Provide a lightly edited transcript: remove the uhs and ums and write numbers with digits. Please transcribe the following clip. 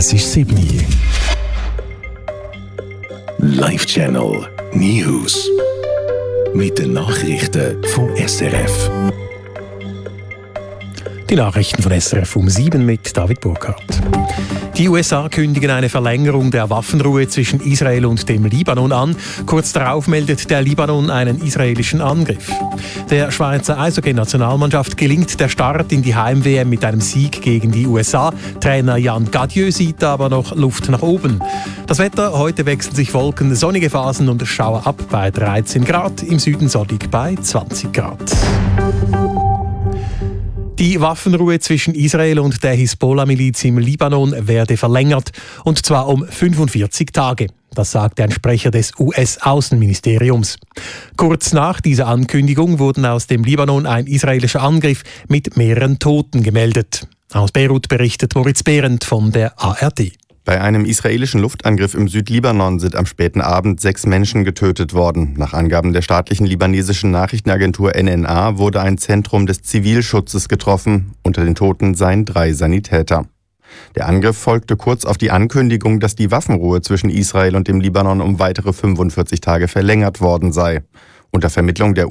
Es ist 7 Uhr. Live-Channel News. Mit den Nachrichten vom SRF. Die Nachrichten von SRF um 7 mit David Burkhardt. Die USA kündigen eine Verlängerung der Waffenruhe zwischen Israel und dem Libanon an. Kurz darauf meldet der Libanon einen israelischen Angriff. Der Schweizer Eishockey-Nationalmannschaft gelingt der Start in die Heim-WM mit einem Sieg gegen die USA. Trainer Jan Gadieu sieht aber noch Luft nach oben. Das Wetter: heute wechseln sich Wolken, sonnige Phasen und Schauer ab bei 13 Grad. Im Süden sonnig bei 20 Grad. Die Waffenruhe zwischen Israel und der Hisbollah-Miliz im Libanon werde verlängert, und zwar um 45 Tage. Das sagte ein Sprecher des US-Außenministeriums. Kurz nach dieser Ankündigung wurden aus dem Libanon ein israelischer Angriff mit mehreren Toten gemeldet. Aus Beirut berichtet Moritz Behrendt von der ARD. Bei einem israelischen Luftangriff im Südlibanon sind am späten Abend 6 Menschen getötet worden. Nach Angaben der staatlichen libanesischen Nachrichtenagentur NNA wurde ein Zentrum des Zivilschutzes getroffen. Unter den Toten seien 3 Sanitäter. Der Angriff folgte kurz auf die Ankündigung, dass die Waffenruhe zwischen Israel und dem Libanon um weitere 45 Tage verlängert worden sei. Unter Vermittlung der